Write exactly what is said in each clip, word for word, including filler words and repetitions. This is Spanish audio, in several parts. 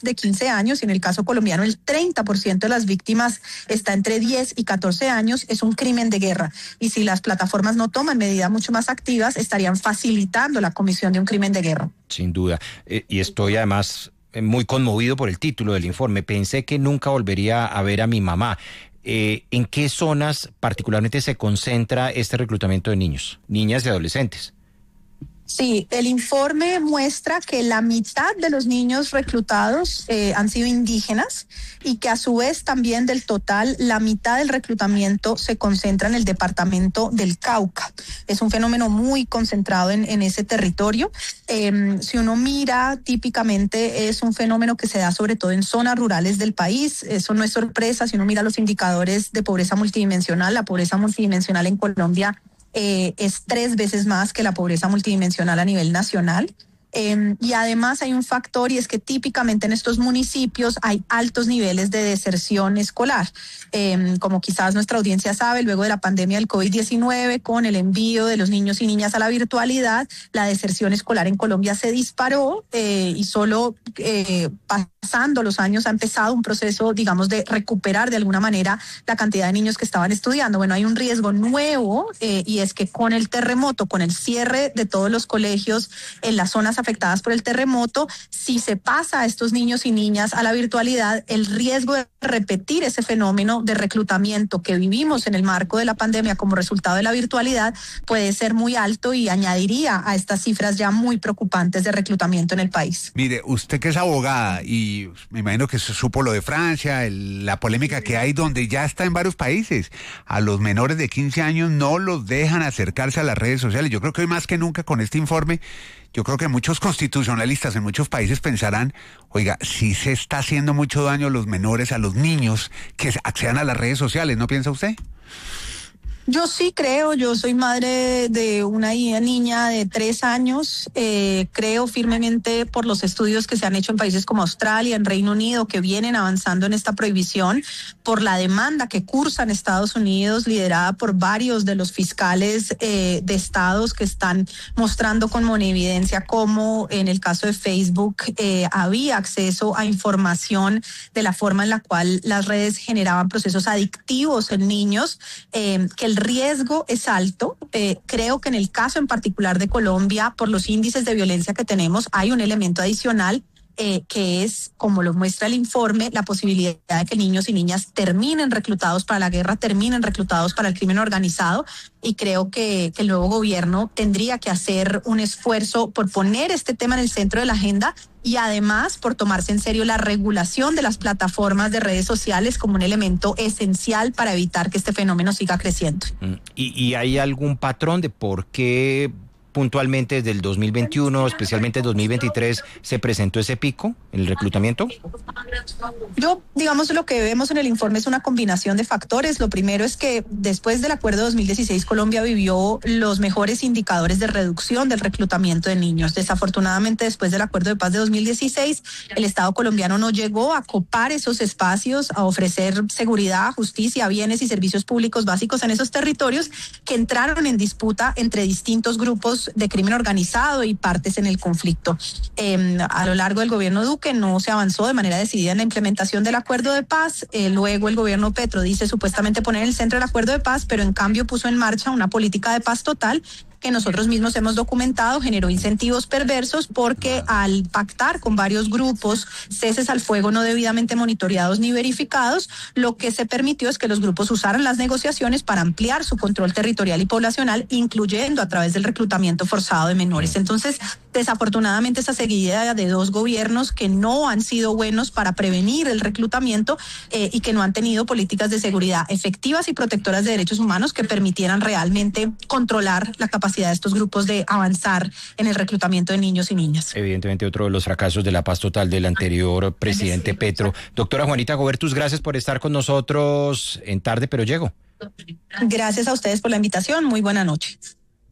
de quince años, y en el caso colombiano el treinta por ciento de las víctimas está entre diez y catorce años, es un crimen de guerra. Y si las plataformas no toman medidas mucho más activas, estarían facilitando la comisión de un crimen de guerra. Sin duda. Eh, y estoy además muy conmovido por el título del informe. Pensé que nunca volvería a ver a mi mamá. Eh, ¿En qué zonas particularmente se concentra este reclutamiento de niños, niñas y adolescentes? Sí, el informe muestra que la mitad de los niños reclutados eh, han sido indígenas y que a su vez también del total la mitad del reclutamiento se concentra en el departamento del Cauca. Es un fenómeno muy concentrado en, en ese territorio. Eh, si uno mira, típicamente es un fenómeno que se da sobre todo en zonas rurales del país. Eso no es sorpresa si uno mira los indicadores de pobreza multidimensional. La pobreza multidimensional en Colombia Eh, es tres veces más que la pobreza multidimensional a nivel nacional. Eh, y además hay un factor, y es que típicamente en estos municipios hay altos niveles de deserción escolar. Eh, como quizás nuestra audiencia sabe, luego de la pandemia del COVID diecinueve, con el envío de los niños y niñas a la virtualidad, la deserción escolar en Colombia se disparó eh, y solo eh, pasando los años ha empezado un proceso, digamos, de recuperar de alguna manera la cantidad de niños que estaban estudiando. Bueno, hay un riesgo nuevo eh, y es que con el terremoto, con el cierre de todos los colegios en las zonas afectadas por el terremoto, si se pasa a estos niños y niñas a la virtualidad, el riesgo de repetir ese fenómeno de reclutamiento que vivimos en el marco de la pandemia como resultado de la virtualidad puede ser muy alto y añadiría a estas cifras ya muy preocupantes de reclutamiento en el país. Mire, usted que es abogada y me imagino que se supo lo de Francia, el, la polémica que hay donde ya está en varios países, a los menores de quince años no los dejan acercarse a las redes sociales. Yo creo que hoy más que nunca con este informe, yo creo que muchos constitucionalistas en muchos países pensarán, oiga, sí se está haciendo mucho daño a los menores, a los niños que accedan a las redes sociales, ¿no piensa usted? Yo sí creo, yo soy madre de una niña de tres años, eh, creo firmemente por los estudios que se han hecho en países como Australia, en Reino Unido, que vienen avanzando en esta prohibición, por la demanda que cursa en Estados Unidos, liderada por varios de los fiscales eh, de estados que están mostrando con evidencia cómo en el caso de Facebook eh, había acceso a información de la forma en la cual las redes generaban procesos adictivos en niños, eh, que el riesgo es alto. Eh, creo que en el caso en particular de Colombia, por los índices de violencia que tenemos, hay un elemento adicional eh, que es, como lo muestra el informe, la posibilidad de que niños y niñas terminen reclutados para la guerra, terminen reclutados para el crimen organizado, y creo que, que el nuevo gobierno tendría que hacer un esfuerzo por poner este tema en el centro de la agenda y además por tomarse en serio la regulación de las plataformas de redes sociales como un elemento esencial para evitar que este fenómeno siga creciendo. ¿Y, y hay algún patrón de por qué puntualmente desde el dos mil veintiuno, especialmente el dos mil veintitrés, se presentó ese pico en el reclutamiento? Yo, digamos, lo que vemos en el informe es una combinación de factores. Lo primero es que después del acuerdo de dos mil dieciséis, Colombia vivió los mejores indicadores de reducción del reclutamiento de niños. Desafortunadamente, después del acuerdo de paz de dos mil dieciséis, el Estado colombiano no llegó a copar esos espacios, a ofrecer seguridad, justicia, bienes y servicios públicos básicos en esos territorios que entraron en disputa entre distintos grupos de crimen organizado y partes en el conflicto. Eh, a lo largo del gobierno Duque no se avanzó de manera decidida en la implementación del acuerdo de paz. Eh, luego el gobierno Petro dice supuestamente poner en el centro el acuerdo de paz, pero en cambio puso en marcha una política de paz total que nosotros mismos hemos documentado, generó incentivos perversos porque al pactar con varios grupos ceses al fuego no debidamente monitoreados ni verificados, lo que se permitió es que los grupos usaran las negociaciones para ampliar su control territorial y poblacional, incluyendo a través del reclutamiento forzado de menores. Entonces, desafortunadamente, esa seguida de dos gobiernos que no han sido buenos para prevenir el reclutamiento eh, y que no han tenido políticas de seguridad efectivas y protectoras de derechos humanos que permitieran realmente controlar la capacidad de estos grupos de avanzar en el reclutamiento de niños y niñas. Evidentemente otro de los fracasos de la paz total del anterior presidente Petro. Doctora Juanita Gobertus, gracias por estar con nosotros en Tarde Pero Llego. Gracias a ustedes por la invitación, muy buena noche.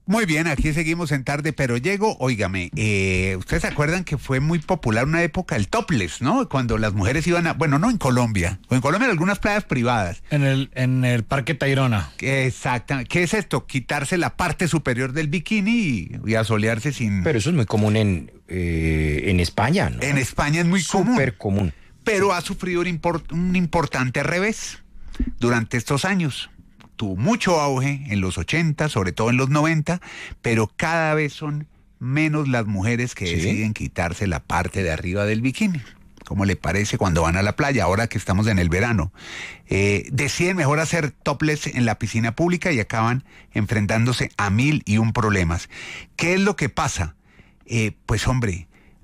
Muy bien, aquí seguimos en Tarde Pero Llego. Óigame, eh, ¿ustedes se acuerdan que fue muy popular una época el topless, ¿no? Cuando las mujeres iban a... Bueno, no en Colombia, o en Colombia en algunas playas privadas. En el, en el Parque Tayrona. Exactamente. ¿Qué es esto? Quitarse la parte superior del bikini y, y asolearse sin... Pero eso es muy común en, eh, en España, ¿no? En España es muy común. Súper común. Pero ha sufrido un, import, un importante revés durante estos años. Tuvo mucho auge en los ochenta, sobre todo en los noventa, pero cada vez son menos las mujeres que ¿Sí? deciden quitarse la parte de arriba del bikini. ¿Cómo le parece cuando van a la playa, ahora que estamos en el verano? Eh, deciden mejor hacer topless en la piscina pública y acaban enfrentándose a mil y un problemas. ¿Qué es lo que pasa? Eh, pues hombre,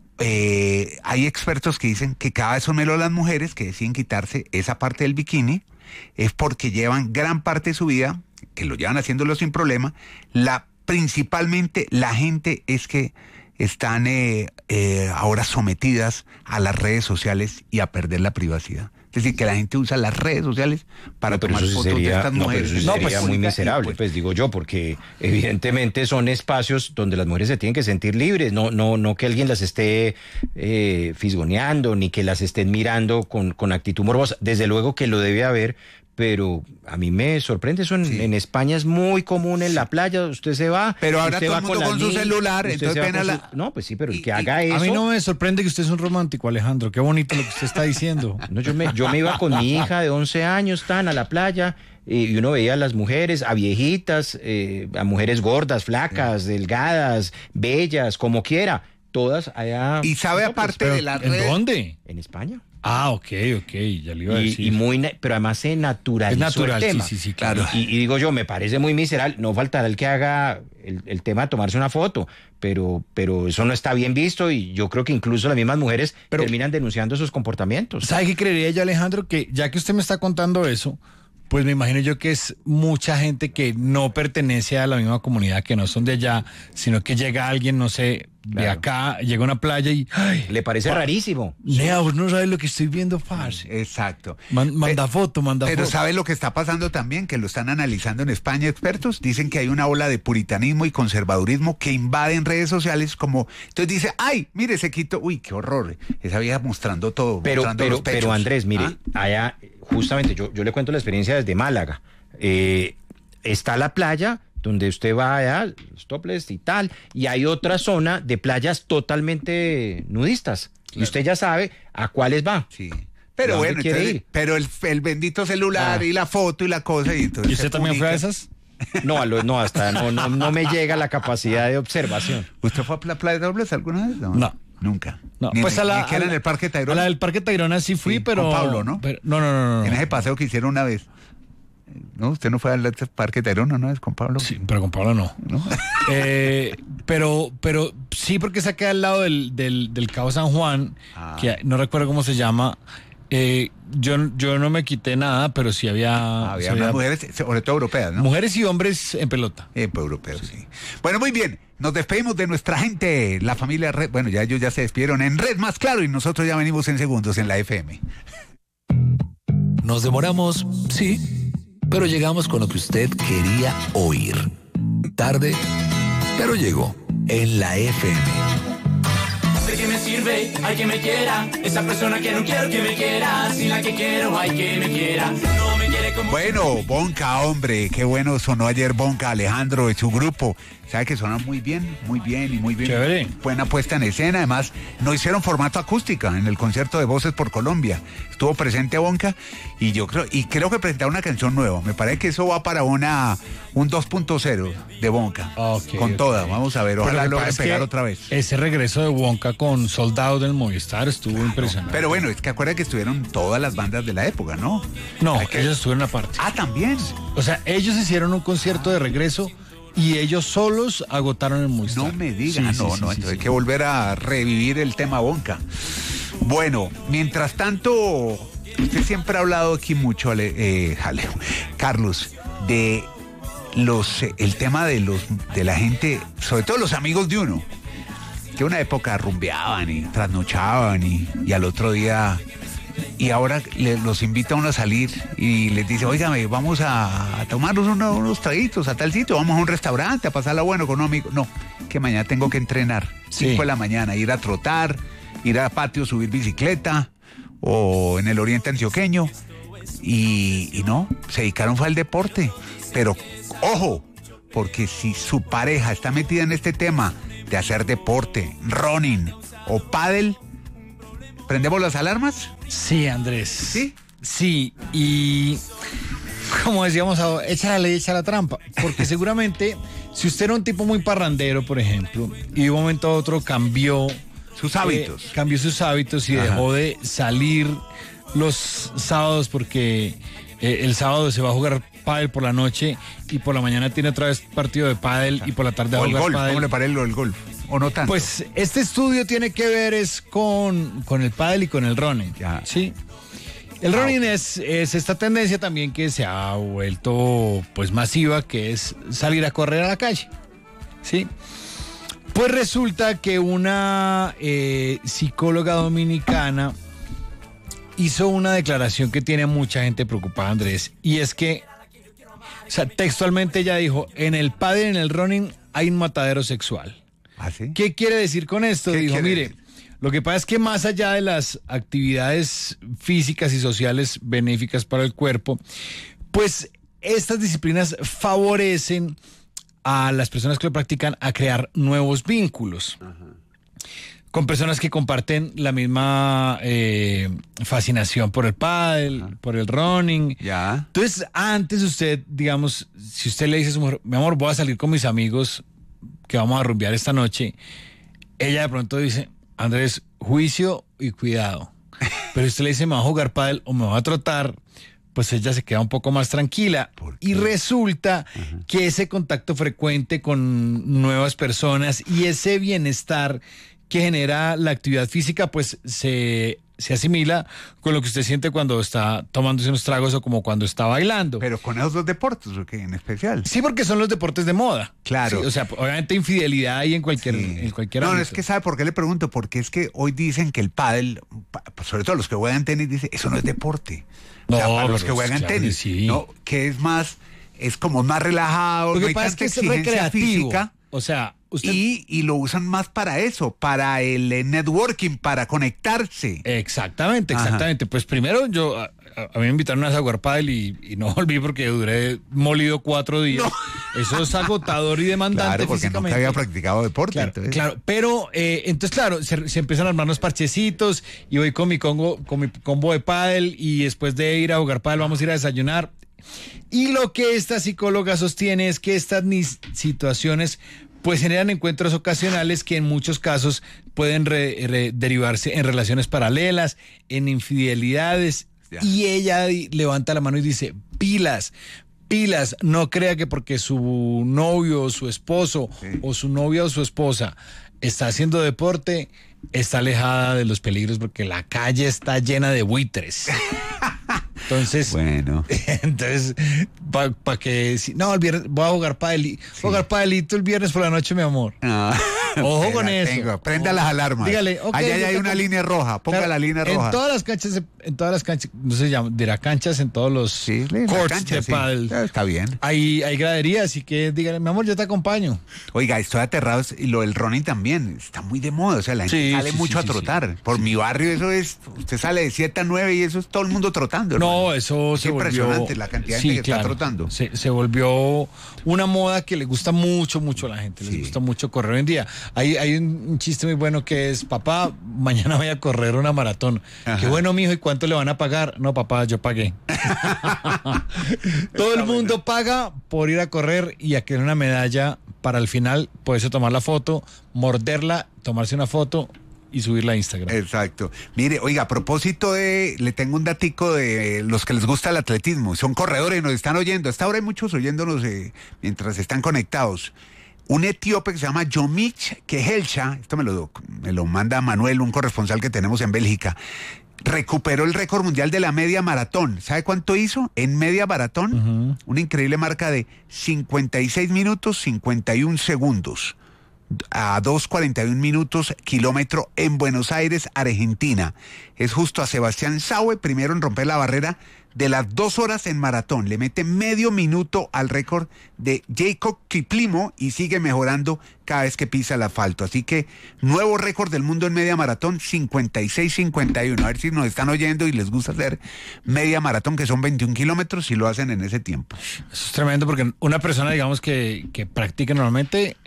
eh, hay expertos que dicen que cada vez son menos las mujeres que deciden quitarse esa parte del bikini, es porque llevan gran parte de su vida, que lo llevan haciéndolo sin problema, la, principalmente la gente es que están eh, eh, ahora sometidas a las redes sociales y a perder la privacidad. Es decir, que la gente usa las redes sociales para no, tomar fotos sería, de estas no, mujeres. Pero eso no, sería pues, muy miserable, pues, pues digo yo, porque evidentemente son espacios donde las mujeres se tienen que sentir libres, no, no, no que alguien las esté eh, fisgoneando, ni que las estén mirando con, con actitud morbosa. Desde luego que lo debe haber, pero a mí me sorprende eso. En, sí. en España es muy común en la playa, usted se va. Pero ahora usted todo va el mundo con, con su celular, entonces ven a la... Su... No, pues sí, pero el y, que y, haga eso... A mí no me sorprende que usted es un romántico, Alejandro, qué bonito lo que usted está diciendo. No, yo me, yo me iba con mi hija de once años, tan a la playa, y uno veía a las mujeres, a viejitas, eh, a mujeres gordas, flacas, sí. delgadas, bellas, como quiera, todas allá... Y sabe no, aparte pues, de la red... ¿En dónde? En España. Ah, ok, ok, ya le iba a decir. Y, y muy, pero además se naturalizó es natural, el tema. Sí, sí, sí, claro. Y, y digo yo, me parece muy miserable, no faltará el que haga el, el tema de tomarse una foto, pero, pero eso no está bien visto y yo creo que incluso las mismas mujeres pero, terminan denunciando esos comportamientos. ¿Sabe qué creería yo, Alejandro? Que ya que usted me está contando eso, pues me imagino yo que es mucha gente que no pertenece a la misma comunidad, que no son de allá, sino que llega alguien, no sé, de claro. acá, llega a una playa y... Ay, le parece pa, rarísimo. Nea, vos no sabes lo que estoy viendo, parce. Exacto. Man, manda pero, foto, manda pero foto. Pero ¿sabe lo que está pasando también? Que lo están analizando en España expertos. Dicen que hay una ola de puritanismo y conservadurismo que invaden redes sociales como... Entonces dice, ay, mire, se quitó... Uy, qué horror. Esa vieja mostrando todo, pero, mostrando pero, los pechos. Pero Andrés, mire, ¿Ah? allá, justamente, yo, yo le cuento la experiencia desde Málaga. Eh, está la playa... donde usted va allá, los topless y tal, y hay otra zona de playas totalmente nudistas. Claro. Y usted ya sabe a cuáles va. Sí. Pero bueno, entonces, ir? pero el, el bendito celular ah. y la foto y la cosa. Y, entonces ¿Y usted también publica. Fue a esas? No, a lo, no, hasta no, no, no me llega la capacidad de observación. ¿Usted fue a la playa de topless alguna vez? No. no. Nunca. No, ni pues en, a la, ni que era en el Parque Tayrona. A la del Parque Tayrona sí fui, sí, pero... Con Pablo, ¿no? Pero, no, no, no, no. En ese paseo que hicieron una vez. No, usted no fue al Parque Tayrona, ¿no? Es con Pablo. Sí, pero con Pablo no. ¿No? eh, pero, pero sí, porque se queda al lado del, del, del Cabo San Juan, ah. que no recuerdo cómo se llama. Eh, yo, yo no me quité nada, pero sí había... Había sí unas había, mujeres, sobre todo europeas, ¿no? Mujeres y hombres en pelota. Eh, pues europeos, sí. sí. Bueno, muy bien. Nos despedimos de nuestra gente, la familia Red. Bueno, ya ellos ya se despidieron en Red Más Claro y nosotros ya venimos en segundos en la F M. Nos demoramos, sí, pero llegamos con lo que usted quería oír. Tarde, pero llegó en la F M. Sé que me sirve, hay que me quiera. Esa persona que no quiero que me quiera. Si la que quiero, hay que me quiera. No me quiere como... Bueno, Bonca, hombre, qué bueno sonó ayer Bonca, Alejandro, de su grupo. Sabe que suena muy bien, muy bien y muy bien. Chévere. Buena puesta en escena. Además, no hicieron formato acústica en el concierto de Voces por Colombia. Estuvo presente Bonca y yo creo, y creo que presentaron una canción nueva. Me parece que eso va para una un dos punto cero de Bonca. Okay, con okay. toda, vamos a ver, ojalá logre pegar otra vez. Ese regreso de Bonca con Soldado del Movistar estuvo claro, impresionante. Pero bueno, es que acuerda que estuvieron todas las bandas de la época, ¿no? No, que... ellos estuvieron aparte. Ah, también. O sea, ellos hicieron un concierto de regreso y ellos solos agotaron el Movistar. No me digan, sí, no, sí, no, sí, entonces sí, hay sí. que volver a revivir el tema Bonca. Bueno, mientras tanto, usted siempre ha hablado aquí mucho, Ale, eh, Ale, Carlos, de los, el tema de los, de la gente, sobre todo los amigos de uno, que una época rumbeaban y trasnochaban y, y al otro día y ahora le, los invita a uno a salir y les dice, óigame, vamos a, a tomarnos uno, unos traguitos a tal sitio, vamos a un restaurante a pasarla bueno con un amigo. No, que mañana tengo que entrenar, Sí. cinco de la mañana, ir a trotar, ir a patio, subir bicicleta, o en el oriente antioqueño, y, y no, se dedicaron fue al deporte. Pero, ojo, porque si su pareja está metida en este tema de hacer deporte, running o pádel, ¿prendemos las alarmas? Sí, Andrés. ¿Sí? Sí, y como decíamos, echa la ley, echa la trampa, porque seguramente si usted era un tipo muy parrandero, por ejemplo, y de un momento a otro cambió Sus hábitos. eh, cambió sus hábitos y Ajá. dejó de salir los sábados porque eh, el sábado se va a jugar pádel por la noche y por la mañana tiene otra vez partido de pádel y por la tarde va O a el jugar golf, pádel. ¿cómo le parece lo del golf? ¿O no tanto? Pues este estudio tiene que ver es con, con el pádel y con el running. Ya. Sí. El Ah, running ok. es, es esta tendencia también que se ha vuelto pues masiva, que es salir a correr a la calle. ¿Sí? Pues resulta que una eh, psicóloga dominicana hizo una declaración que tiene a mucha gente preocupada, Andrés, y es que, o sea, textualmente ella dijo, en el pádel y en el running hay un matadero sexual. ¿Ah, sí? ¿Qué quiere decir con esto? ¿Qué Dijo, quiere mire, decir? lo que pasa es que más allá de las actividades físicas y sociales benéficas para el cuerpo, pues estas disciplinas favorecen a las personas que lo practican a crear nuevos vínculos. Con personas que comparten la misma eh, fascinación por el pádel, por el running. Ya. Entonces, antes usted, digamos, si usted le dice a su mujer, mi amor, voy a salir con mis amigos que vamos a rumbear esta noche, ella de pronto dice, Andrés, juicio y cuidado. Pero si usted le dice, me voy a jugar pádel o me voy a trotar, pues ella se queda un poco más tranquila. ¿Por qué? Y resulta que ese contacto frecuente con nuevas personas y ese bienestar que genera la actividad física, pues se, se asimila con lo que usted siente cuando está tomándose unos tragos o como cuando está bailando. Pero con esos dos deportes, ¿o qué? En especial. Sí, porque son los deportes de moda. Claro. Sí, o sea, obviamente infidelidad hay en cualquier, Sí. en cualquier No, no, ámbito. es que ¿sabe por qué le pregunto? Porque es que hoy dicen que el pádel, pa- sobre todo los que juegan tenis, dicen, eso no es deporte. No, o sea, para los pero que juegan claro que tenis, sí. ¿no? Que es más, es como más relajado, Lo no que hay pasa es tanta que es exigencia recreativo. física. O sea, usted... Y, y lo usan más para eso, para el eh, networking, para conectarse. Exactamente, Ajá. exactamente. Pues primero yo, a, a- a mí me invitaron a jugar pádel y, y no volví porque duré molido cuatro días. Eso es agotador y demandante Claro, porque nunca físicamente. había practicado deporte. Claro, entonces. claro, pero eh, entonces claro, se, se empiezan a armar los parchecitos y voy con mi combo, con mi combo de pádel y después de ir a jugar pádel vamos a ir a desayunar. Y lo que esta psicóloga sostiene es que estas ni- situaciones pues generan encuentros ocasionales que en muchos casos pueden re- re- derivarse en relaciones paralelas, en infidelidades. Ya. Y ella di- levanta la mano y dice, pilas, pilas, no crea que porque su novio o su esposo Sí. o su novia o su esposa está haciendo deporte, está alejada de los peligros porque la calle está llena de buitres. Entonces, Bueno. entonces, para pa que, si, no, el viernes voy a jugar padelito, voy a jugar padelito el viernes por la noche, mi amor. Ah, Ojo te con la eso. tengo. Prenda las alarmas. Dígale, ok, Allá yo ya hay te una pongo- línea roja. Ponga Claro, la línea roja. En todas las canchas, en todas las canchas, no se llama, dirá canchas, en todos los Sí, en la courts cancha, de sí. pádel. Ah, está bien. Hay, hay graderías, así que dígale, mi amor, yo te acompaño. Oiga, estoy aterrado. Y lo del running también está muy de moda. O sea, la gente Sí, sale sí, mucho sí, a sí, trotar. Por mi barrio, eso es. Usted sale de siete a nueve y eso es todo el mundo trotando. No, hermano. eso Es se volvió... impresionante la cantidad de gente que está trotando. Se, se volvió una moda que le gusta mucho, mucho a la gente. Les Sí. gusta mucho correr hoy en día. Hay, hay un, un chiste muy bueno que es, papá, mañana voy a correr una maratón. Ajá. Qué bueno, mijo, ¿y cuánto le van a pagar? No, papá, yo pagué. Todo el mundo paga por ir a correr y a querer una medalla para al final poderse tomar la foto, morderla, tomarse una foto y subirla a Instagram. Exacto. Mire, oiga, a propósito de, le tengo un datico de los que les gusta el atletismo, son corredores y nos están oyendo. Hasta ahora hay muchos oyéndonos eh, mientras están conectados. Un etíope que se llama Yomich Kehelcha, esto me lo, me lo manda Manuel, un corresponsal que tenemos en Bélgica, recuperó el récord mundial de la media maratón. ¿Sabe cuánto hizo en media maratón? Ujú. Una increíble marca de cincuenta y seis minutos, cincuenta y un segundos. a dos cuarenta y uno minutos, kilómetro en Buenos Aires, Argentina. Es justo a Sebastián Saue, primero en romper la barrera de las dos horas en maratón. Le mete medio minuto al récord de Jacob Kiplimo y sigue mejorando cada vez que pisa el asfalto. Así que nuevo récord del mundo en media maratón, cincuenta y seis cincuenta y uno. A ver si nos están oyendo y les gusta hacer media maratón, que son veintiún kilómetros, y lo hacen en ese tiempo. Eso es tremendo porque una persona, digamos, que, que practica normalmente,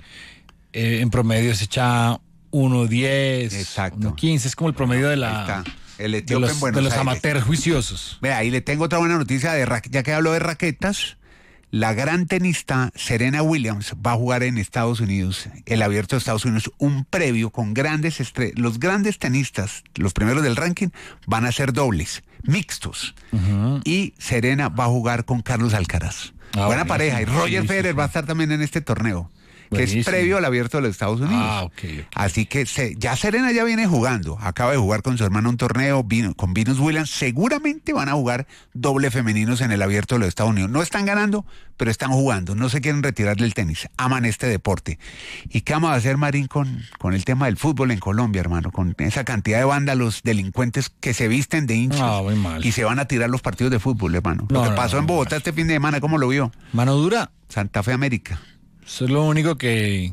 eh, en promedio se echa uno diez, uno quince, es como el promedio de la... El de etíope los, en Buenos de los Aires. amateurs juiciosos. Vea, ahí le tengo otra buena noticia, de ra- ya que hablo de raquetas. La gran tenista Serena Williams va a jugar en Estados Unidos, el Abierto de Estados Unidos, un previo con grandes estrellas. Los grandes tenistas, los primeros del ranking, van a ser dobles, mixtos. Uh-huh. Y Serena va a jugar con Carlos Alcaraz. Ah, buena pareja. Y Roger Federer va a estar también en este torneo, que buenísimo. Es previo al Abierto de los Estados Unidos. Ah, okay, okay. Así que se, ya Serena ya viene jugando. Acaba de jugar con su hermano un torneo vino, con Venus Williams. Seguramente van a jugar doble femeninos en el Abierto de los Estados Unidos. No están ganando, pero están jugando. No se quieren retirar del tenis. Aman este deporte. ¿Y qué vamos a hacer, Marín, con, con el tema del fútbol en Colombia, hermano? Con esa cantidad de vándalos, delincuentes que se visten de hinchas no, muy mal. Y se van a tirar los partidos de fútbol, hermano. No, Lo que no, pasó no, en Bogotá no, este fin de semana, ¿cómo lo vio? Mano dura. Santa Fe América. Eso es lo único que,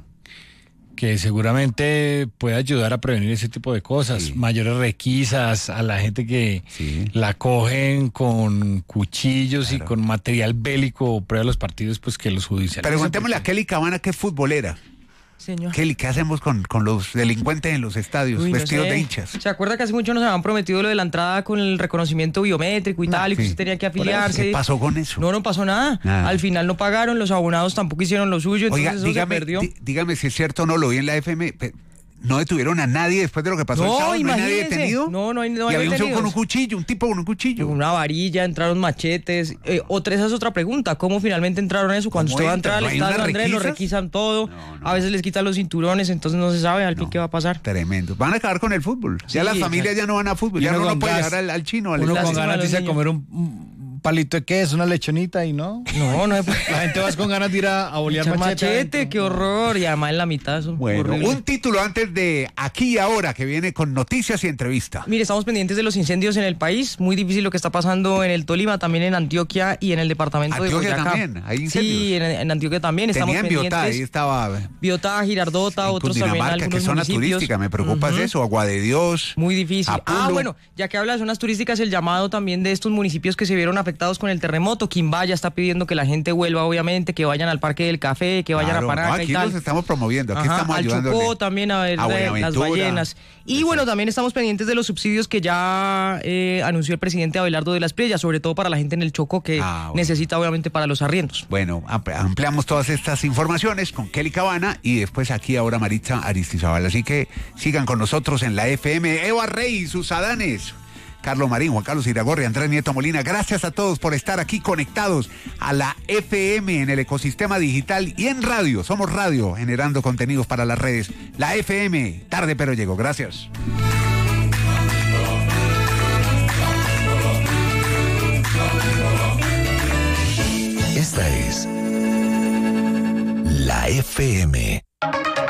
que seguramente puede ayudar a prevenir ese tipo de cosas. Sí. Mayores requisas a la gente que sí. la cogen con cuchillos claro. y con material bélico prueba los partidos, pues que los judiciales. Preguntémosle a Kelly Cabana, que es futbolera. Señor. Kelly, ¿qué hacemos con, con los delincuentes en los estadios, Uy, vestidos no sé. de hinchas? ¿Se acuerda que hace mucho nos habían prometido lo de la entrada con el reconocimiento biométrico y no, tal, y que sí. usted tenía que afiliarse? ¿Qué pasó con eso? No, no pasó nada. nada. Al final no pagaron, los abonados tampoco hicieron lo suyo, entonces Oiga, eso dígame, se perdió. Dí, dígame si es cierto o no, lo vi en la F M... ¿No detuvieron a nadie después de lo que pasó no, el sábado? ¿No hay nadie detenido? No, no hay, no y hay había detenidos. un con un cuchillo, un tipo con un cuchillo. Una varilla, entraron machetes. Eh, otra, esa es otra pregunta. ¿Cómo finalmente entraron eso? Cuando usted va a entrar al estadio Andrés, lo requisan todo. No, no. A veces les quitan los cinturones, entonces no se sabe al fin no, qué va a pasar. Tremendo. Van a acabar con el fútbol. Sí, ya las familias exacto. ya no van a fútbol. Ya uno no puede llegar al, al chino. Al uno con ganas dice comer un... un palito de queso, una lechonita y no. No, no. La gente va con ganas de ir a, a bolear machete. Machete, qué horror. Y además en la mitad eso bueno, horrible. Un título antes de Aquí y Ahora, que viene con noticias y entrevista. Mire, estamos pendientes de los incendios en el país. Muy difícil lo que está pasando en el Tolima, también en Antioquia y en el departamento Antioquia de Boyacá. También, hay incendios. Sí, en, en Antioquia también. Estamos Tenía en pendientes. Biotá, ahí estaba. Biotá, Girardota, otros también, algunos que zona municipios. turística, me preocupa uh-huh. eso, Agua de Dios. Muy difícil. Apulo. Ah, bueno, ya que habla de zonas turísticas, el llamado también de estos municipios que se vieron afectados con el terremoto. Quimbaya está pidiendo que la gente vuelva, obviamente, que vayan al Parque del Café, que vayan claro, a Paraná no, aquí y tal. los estamos promoviendo, aquí Ajá, estamos al ayudándole. Chocó también a ver a las ballenas. Y Exacto. bueno, también estamos pendientes de los subsidios que ya eh, anunció el presidente Abelardo de la Espriella, sobre todo para la gente en el Chocó que ah, bueno. necesita, obviamente, para los arriendos. Bueno, ampliamos todas estas informaciones con Kelly Cabana y después aquí ahora Maritza Aristizábal. Así que sigan con nosotros en la F M. Eva Rey, sus Adanes, Carlos Marín, Juan Carlos Iragorri, Andrés Nieto Molina. Gracias a todos por estar aquí conectados a la F M en el ecosistema digital y en radio. Somos radio, generando contenidos para las redes. La F M, tarde pero llego. Gracias. Esta es la F M.